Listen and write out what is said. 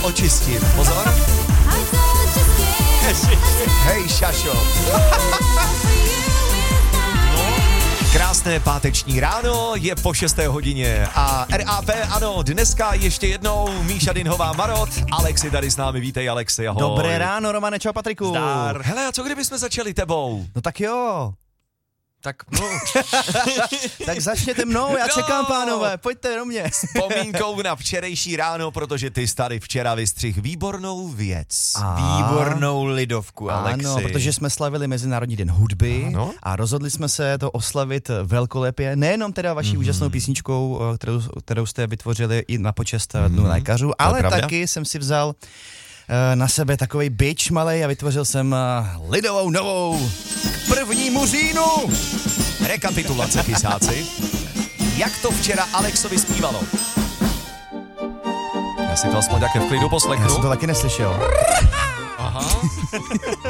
očistím. Pozor. Hej, šašo. Krásné páteční ráno, je po 6. hodině a RAP, ano, dneska ještě jednou Míša Dinhová Marot, Alex je tady s námi, vítej Alexi, ahoj. Dobré ráno, Romane, čau Patriku. Zdar. Hele, a co kdybychom začali tebou? No tak jo. Tak no. Tak začněte mnou, já čekám, pánové, pojďte do mě. Vzpomínkou na včerejší ráno, protože ty jsi tady včera vystřih výbornou věc. Výbornou lidovku, Alexi. Ano, protože jsme slavili Mezinárodní den hudby a rozhodli jsme se to oslavit velkolepě, nejenom teda vaší úžasnou písničkou, kterou jste vytvořili i na počest Dnu lékařů, ale taky jsem si vzal na sebe takovej bič malej a vytvořil jsem lidovou novou k 1. říjnu. Rekapitulace, kysáci. Jak to včera Alexovi zpívalo? Já si to aspoň také v klidu poslechnu. Já jsem to taky neslyšel. Aha.